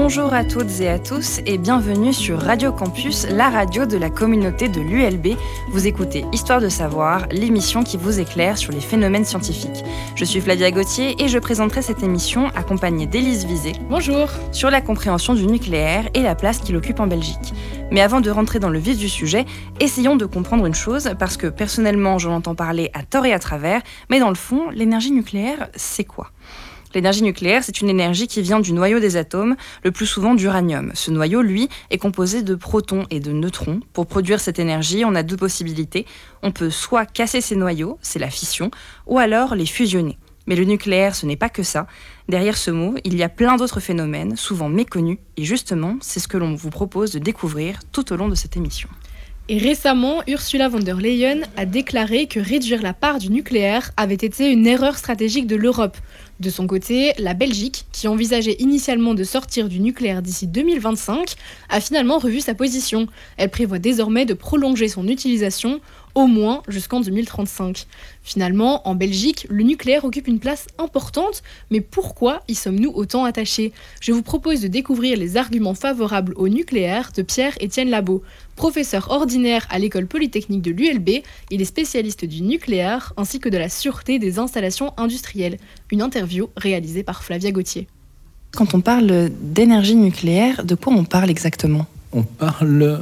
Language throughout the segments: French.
Bonjour à toutes et à tous et bienvenue sur Radio Campus, la radio de la communauté de l'ULB. Vous écoutez Histoire de savoir, l'émission qui vous éclaire sur les phénomènes scientifiques. Je suis Flavia Gauthier et je présenterai cette émission accompagnée d'Élise Vizet. Bonjour. Sur la compréhension du nucléaire et la place qu'il occupe en Belgique. Mais avant de rentrer dans le vif du sujet, essayons de comprendre une chose, parce que personnellement j'en entends parler à tort et à travers, mais dans le fond, l'énergie nucléaire, c'est quoi ? L'énergie nucléaire, c'est une énergie qui vient du noyau des atomes, le plus souvent d'uranium. Ce noyau, lui, est composé de protons et de neutrons. Pour produire cette énergie, on a deux possibilités. On peut soit casser ces noyaux, c'est la fission, ou alors les fusionner. Mais le nucléaire, ce n'est pas que ça. Derrière ce mot, il y a plein d'autres phénomènes, souvent méconnus, et justement, c'est ce que l'on vous propose de découvrir tout au long de cette émission. Et récemment, Ursula von der Leyen a déclaré que réduire la part du nucléaire avait été une erreur stratégique de l'Europe. De son côté, la Belgique, qui envisageait initialement de sortir du nucléaire d'ici 2025, a finalement revu sa position. Elle prévoit désormais de prolonger son utilisation au moins jusqu'en 2035. Finalement, en Belgique, le nucléaire occupe une place importante, mais pourquoi y sommes-nous autant attachés ? Je vous propose de découvrir les arguments favorables au nucléaire de Pierre-Étienne Labo. Professeur ordinaire à l'école polytechnique de l'ULB, il est spécialiste du nucléaire ainsi que de la sûreté des installations industrielles. Une interview réalisée par Flavia Gauthier. Quand on parle d'énergie nucléaire, de quoi on parle exactement ? On parle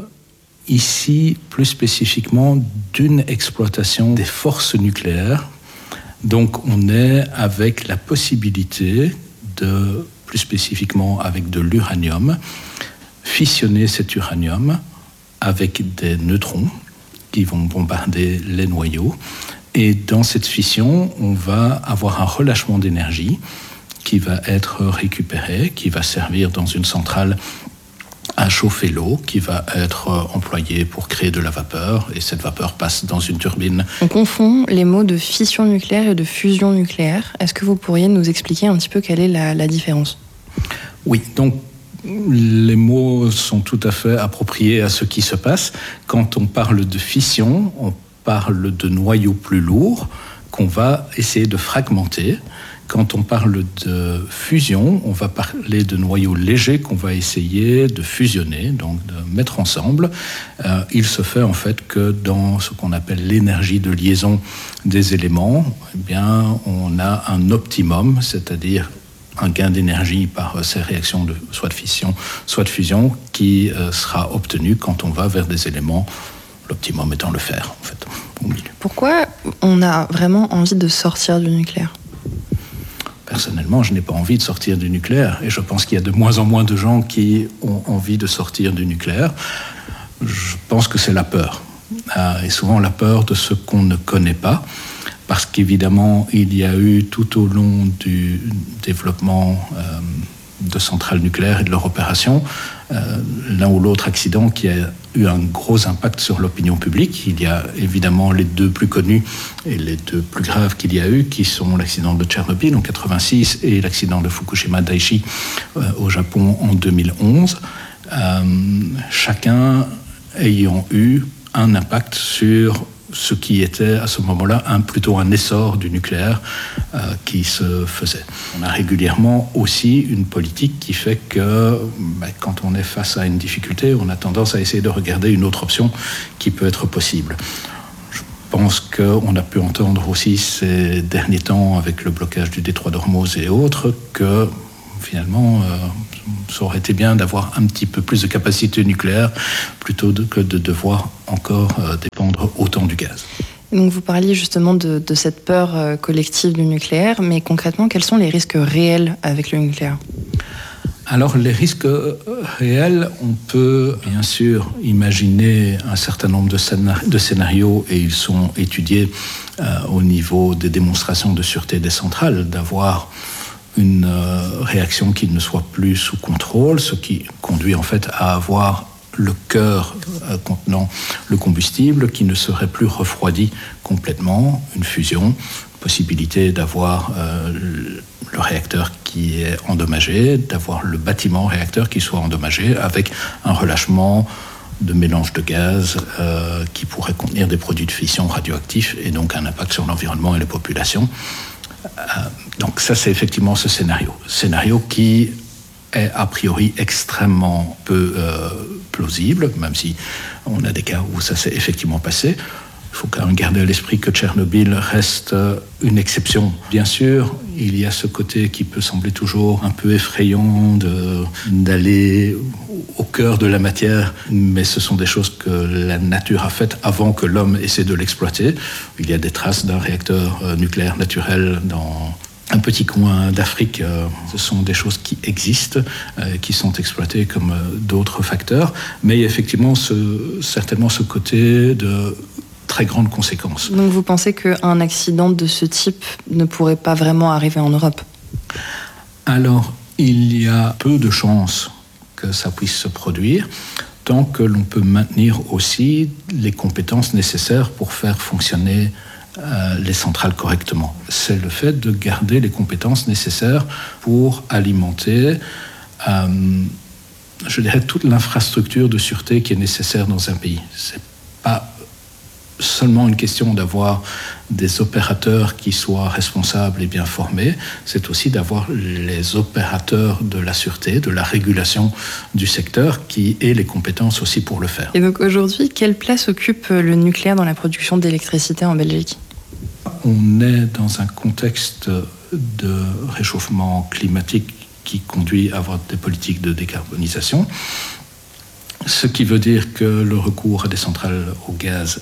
ici plus spécifiquement d'une exploitation des forces nucléaires. Donc on est avec la possibilité de, plus spécifiquement avec de l'uranium, fissionner cet uranium avec des neutrons qui vont bombarder les noyaux. Et dans cette fission, on va avoir un relâchement d'énergie qui va être récupéré, qui va servir dans une centrale à chauffer l'eau, qui va être employée pour créer de la vapeur, et cette vapeur passe dans une turbine. On confond les mots de fission nucléaire et de fusion nucléaire. Est-ce que vous pourriez nous expliquer un petit peu quelle est la différence ? Oui, donc les mots sont tout à fait appropriés à ce qui se passe. Quand on parle de fission, on parle de noyaux plus lourds qu'on va essayer de fragmenter. Quand on parle de fusion, on va parler de noyaux légers qu'on va essayer de fusionner, donc de mettre ensemble. Il se fait en fait que dans ce qu'on appelle l'énergie de liaison des éléments, eh bien, on a un optimum, c'est-à-dire un gain d'énergie par ces réactions soit de fission, soit de fusion, qui sera obtenu quand on va vers des éléments, l'optimum étant le fer, en fait, au milieu. Pourquoi on a vraiment envie de sortir du nucléaire ? Personnellement, je n'ai pas envie de sortir du nucléaire, et je pense qu'il y a de moins en moins de gens qui ont envie de sortir du nucléaire. Je pense que c'est la peur, et souvent la peur de ce qu'on ne connaît pas, parce qu'évidemment, il y a eu tout au long du développement de centrales nucléaires et de leur opération, l'un ou l'autre accident qui a eu un gros impact sur l'opinion publique. Il y a évidemment les deux plus connus et les deux plus graves qu'il y a eu, qui sont l'accident de Tchernobyl en 1986 et l'accident de Fukushima Daiichi au Japon en 2011. Chacun ayant eu un impact sur ce qui était à ce moment-là plutôt un essor du nucléaire qui se faisait. On a régulièrement aussi une politique qui fait que quand on est face à une difficulté, on a tendance à essayer de regarder une autre option qui peut être possible. Je pense qu'on a pu entendre aussi ces derniers temps avec le blocage du détroit d'Ormuz et autres que finalement ça aurait été bien d'avoir un petit peu plus de capacité nucléaire plutôt que de devoir encore dépendre autant du gaz. Donc vous parliez justement de cette peur collective du nucléaire, mais concrètement, quels sont les risques réels avec le nucléaire ? Alors les risques réels, on peut bien sûr imaginer un certain nombre de scénarios, et ils sont étudiés au niveau des démonstrations de sûreté des centrales, d'avoir une réaction qui ne soit plus sous contrôle, ce qui conduit en fait à avoir le cœur contenant le combustible qui ne serait plus refroidi complètement, une fusion, possibilité d'avoir le réacteur qui est endommagé, d'avoir le bâtiment réacteur qui soit endommagé, avec un relâchement de mélange de gaz qui pourrait contenir des produits de fission radioactifs et donc un impact sur l'environnement et les populations. Donc ça, c'est effectivement ce scénario qui est a priori extrêmement peu plausible, même si on a des cas où ça s'est effectivement passé. Il faut quand même garder à l'esprit que Tchernobyl reste une exception. Bien sûr, il y a ce côté qui peut sembler toujours un peu effrayant d'aller au cœur de la matière, mais ce sont des choses que la nature a faites avant que l'homme essaie de l'exploiter. Il y a des traces d'un réacteur nucléaire naturel dans un petit coin d'Afrique. Ce sont des choses qui existent, qui sont exploitées comme d'autres facteurs, mais effectivement, certainement ce côté de très grandes conséquences. Donc vous pensez qu'un accident de ce type ne pourrait pas vraiment arriver en Europe ? Alors, il y a peu de chances que ça puisse se produire, tant que l'on peut maintenir aussi les compétences nécessaires pour faire fonctionner les centrales correctement. C'est le fait de garder les compétences nécessaires pour alimenter, je dirais, toute l'infrastructure de sûreté qui est nécessaire dans un pays. C'est pas seulement une question d'avoir des opérateurs qui soient responsables et bien formés, c'est aussi d'avoir les opérateurs de la sûreté, de la régulation du secteur qui aient les compétences aussi pour le faire. Et donc aujourd'hui, quelle place occupe le nucléaire dans la production d'électricité en Belgique ? On est dans un contexte de réchauffement climatique qui conduit à avoir des politiques de décarbonisation, ce qui veut dire que le recours à des centrales au gaz,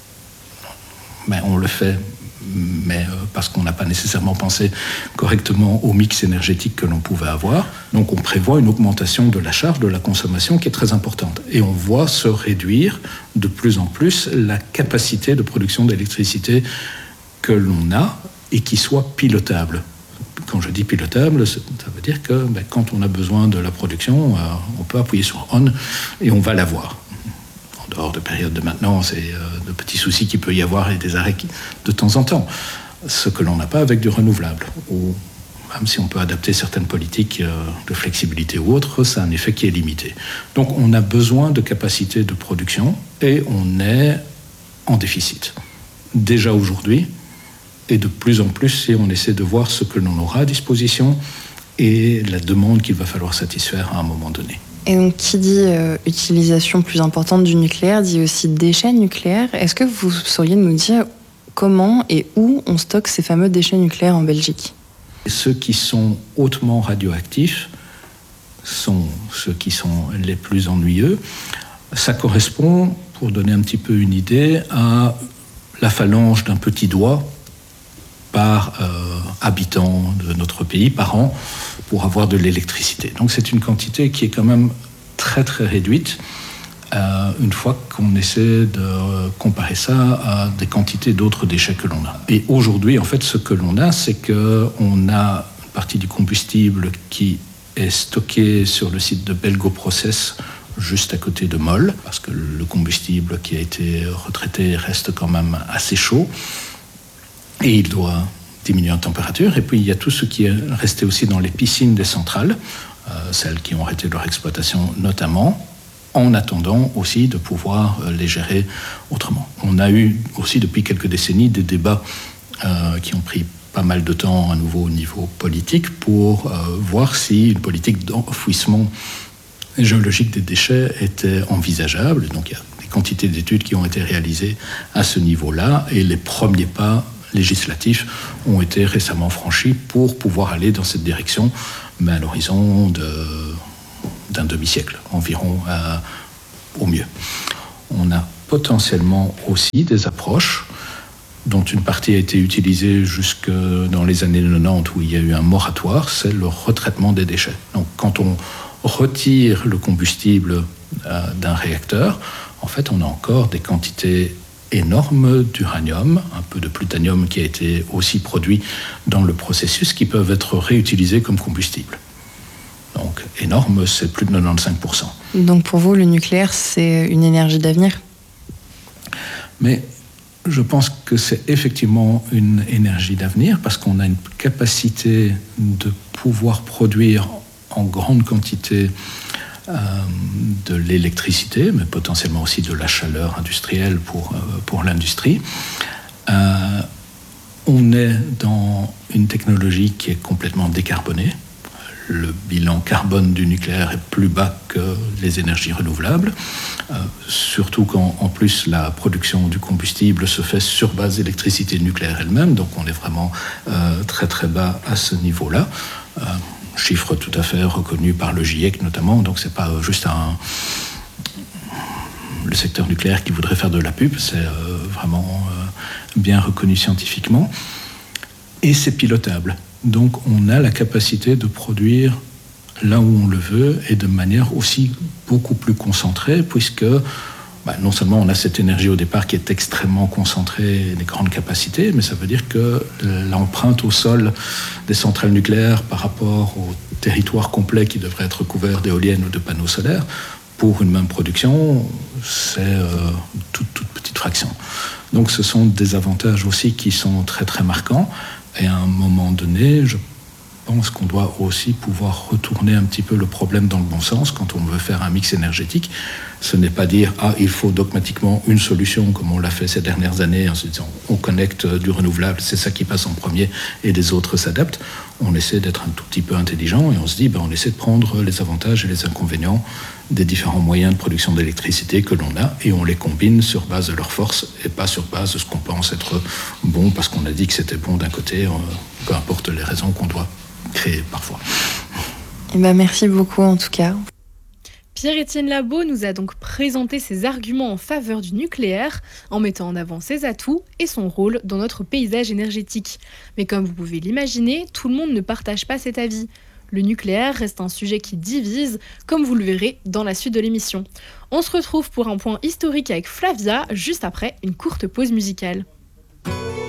on le fait, mais parce qu'on n'a pas nécessairement pensé correctement au mix énergétique que l'on pouvait avoir. Donc on prévoit une augmentation de la charge, de la consommation qui est très importante. Et on voit se réduire de plus en plus la capacité de production d'électricité que l'on a et qui soit pilotable. Quand je dis pilotable, ça veut dire que quand on a besoin de la production, on peut appuyer sur on et on va l'avoir. En dehors de périodes de maintenance et de petits soucis qu'il peut y avoir et des arrêts de temps en temps. Ce que l'on n'a pas avec du renouvelable. Ou même si on peut adapter certaines politiques de flexibilité ou autres, ça a un effet qui est limité. Donc on a besoin de capacités de production et on est en déficit. Déjà aujourd'hui, et de plus en plus si on essaie de voir ce que l'on aura à disposition et la demande qu'il va falloir satisfaire à un moment donné. Et donc, qui dit utilisation plus importante du nucléaire, dit aussi déchets nucléaires. Est-ce que vous sauriez nous dire comment et où on stocke ces fameux déchets nucléaires en Belgique ? Ceux qui sont hautement radioactifs sont ceux qui sont les plus ennuyeux. Ça correspond, pour donner un petit peu une idée, à la phalange d'un petit doigt par habitant de notre pays par an pour avoir de l'électricité. Donc c'est une quantité qui est quand même très très réduite une fois qu'on essaie de comparer ça à des quantités d'autres déchets que l'on a. Et aujourd'hui, en fait, ce que l'on a, c'est qu'on a une partie du combustible qui est stocké sur le site de Belgoprocess, juste à côté de Mol, parce que le combustible qui a été retraité reste quand même assez chaud. Et il doit diminuer en température. Et puis, il y a tout ce qui est resté aussi dans les piscines des centrales, celles qui ont arrêté leur exploitation notamment, en attendant aussi de pouvoir les gérer autrement. On a eu aussi depuis quelques décennies des débats qui ont pris pas mal de temps à nouveau au niveau politique pour voir si une politique d'enfouissement géologique des déchets était envisageable. Donc, il y a des quantités d'études qui ont été réalisées à ce niveau-là et les premiers pas législatifs ont été récemment franchis pour pouvoir aller dans cette direction, mais à l'horizon d'un demi-siècle environ au mieux. On a potentiellement aussi des approches dont une partie a été utilisée jusque dans les années 90 où il y a eu un moratoire, c'est le retraitement des déchets. Donc quand on retire le combustible d'un réacteur, en fait on a encore des quantités énormes d'uranium, un peu de plutonium qui a été aussi produit dans le processus, qui peuvent être réutilisés comme combustible. Donc énorme, c'est plus de 95%. Donc pour vous, le nucléaire, c'est une énergie d'avenir ? Mais je pense que c'est effectivement une énergie d'avenir parce qu'on a une capacité de pouvoir produire en grande quantité de l'électricité, mais potentiellement aussi de la chaleur industrielle pour l'industrie. On est dans une technologie qui est complètement décarbonée. le bilan carbone du nucléaire est plus bas que les énergies renouvelables, surtout quand en plus la production du combustible se fait sur base d'électricité nucléaire elle-même, donc on est vraiment très très bas à ce niveau-là. Chiffre tout à fait reconnu par le GIEC notamment, donc c'est pas juste le secteur nucléaire qui voudrait faire de la pub, c'est vraiment bien reconnu scientifiquement. Et c'est pilotable. Donc on a la capacité de produire là où on le veut et de manière aussi beaucoup plus concentrée, puisque non seulement on a cette énergie au départ qui est extrêmement concentrée, des grandes capacités, mais ça veut dire que l'empreinte au sol des centrales nucléaires par rapport au territoire complet qui devrait être couvert d'éoliennes ou de panneaux solaires, pour une même production, c'est toute petite fraction. Donc ce sont des avantages aussi qui sont très très marquants. Et à un moment donné, je pense qu'on doit aussi pouvoir retourner un petit peu le problème dans le bon sens quand on veut faire un mix énergétique. Ce n'est pas dire il faut dogmatiquement une solution comme on l'a fait ces dernières années en se disant on connecte du renouvelable, c'est ça qui passe en premier et les autres s'adaptent. On essaie d'être un tout petit peu intelligent et on se dit on essaie de prendre les avantages et les inconvénients des différents moyens de production d'électricité que l'on a et on les combine sur base de leurs forces et pas sur base de ce qu'on pense être bon parce qu'on a dit que c'était bon d'un côté, peu importe les raisons qu'on doit créer parfois. Merci beaucoup en tout cas. Pierre-Étienne Labaud nous a donc présenté ses arguments en faveur du nucléaire, en mettant en avant ses atouts et son rôle dans notre paysage énergétique. Mais comme vous pouvez l'imaginer, tout le monde ne partage pas cet avis. Le nucléaire reste un sujet qui divise, comme vous le verrez dans la suite de l'émission. On se retrouve pour un point historique avec Flavia, juste après une courte pause musicale.